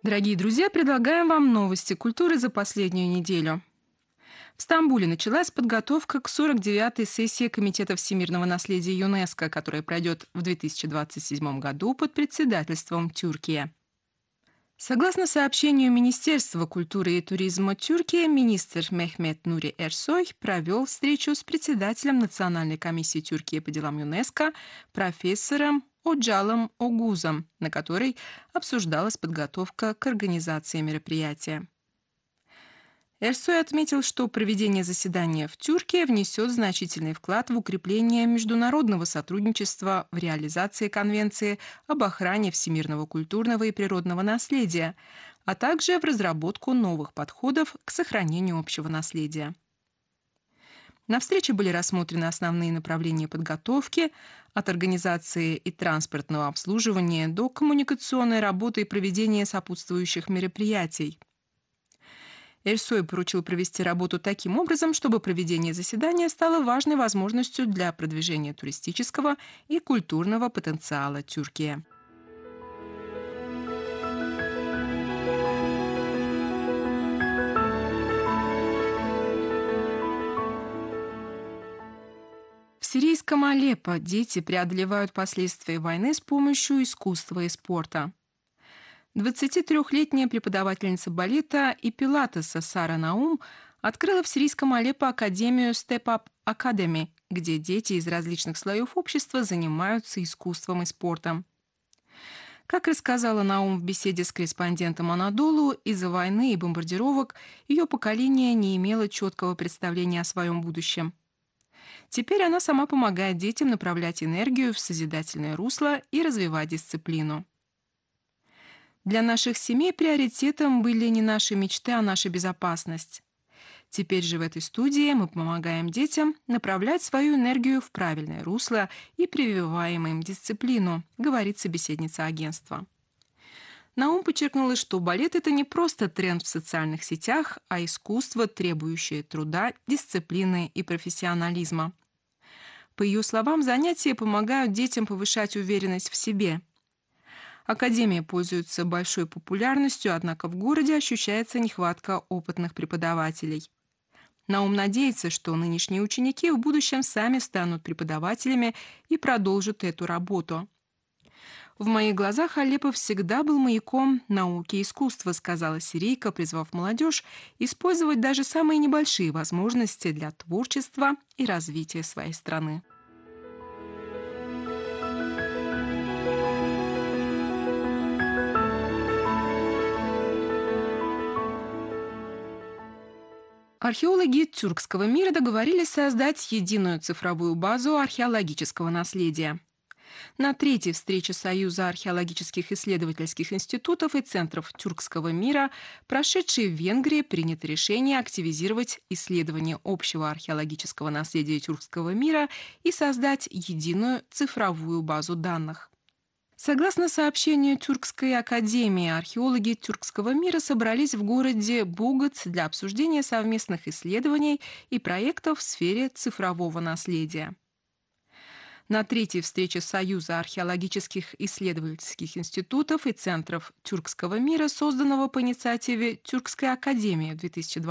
Дорогие друзья, предлагаем вам новости культуры за последнюю неделю. В Стамбуле началась подготовка к 49-й сессии Комитета всемирного наследия ЮНЕСКО, которая пройдет в 2027 году под председательством Тюркии. Согласно сообщению Министерства культуры и туризма Тюркии, министр Мехмет Нури Эрсой провел встречу с председателем Национальной комиссии Тюркии по делам ЮНЕСКо профессором Оджалом Огузом, на которой обсуждалась подготовка к организации мероприятия. Эрсой отметил, что проведение заседания в Тюркии внесет значительный вклад в укрепление международного сотрудничества в реализации Конвенции об охране всемирного культурного и природного наследия, а также в разработку новых подходов к сохранению общего наследия. На встрече были рассмотрены основные направления подготовки, от организации и транспортного обслуживания до коммуникационной работы и проведения сопутствующих мероприятий. Эрсой поручил провести работу таким образом, чтобы проведение заседания стало важной возможностью для продвижения туристического и культурного потенциала Тюркии. В сирийском Алеппо дети преодолевают последствия войны с помощью искусства и спорта. 23-летняя преподавательница балета и пилатеса Сара Наум открыла в сирийском Алеппо академию Step Up Academy, где дети из различных слоев общества занимаются искусством и спортом. Как рассказала Наум в беседе с корреспондентом Анадолу, из-за войны и бомбардировок ее поколение не имело четкого представления о своем будущем. Теперь она сама помогает детям направлять энергию в созидательное русло и развивать дисциплину. Для наших семей приоритетом были не наши мечты, а наша безопасность. Теперь же в этой студии мы помогаем детям направлять свою энергию в правильное русло и прививаем им дисциплину, говорит собеседница агентства. Наум подчеркнула, что балет – это не просто тренд в социальных сетях, а искусство, требующее труда, дисциплины и профессионализма. По ее словам, занятия помогают детям повышать уверенность в себе. Академия пользуется большой популярностью, однако в городе ощущается нехватка опытных преподавателей. Наум надеется, что нынешние ученики в будущем сами станут преподавателями и продолжат эту работу. «В моих глазах Алеппо всегда был маяком науки и искусства», сказала сирийка, призвав молодежь использовать даже самые небольшие возможности для творчества и развития своей страны. Археологи тюркского мира договорились создать единую цифровую базу археологического наследия. На третьей встрече Союза археологических исследовательских институтов и центров тюркского мира, прошедшей в Венгрии, принято решение активизировать исследование общего археологического наследия тюркского мира и создать единую цифровую базу данных. Согласно сообщению Тюркской академии, археологи тюркского мира собрались в городе Бугац для обсуждения совместных исследований и проектов в сфере цифрового наследия. На третьей встрече Союза археологических исследовательских институтов и центров тюркского мира, созданного по инициативе Тюркской академии в 2020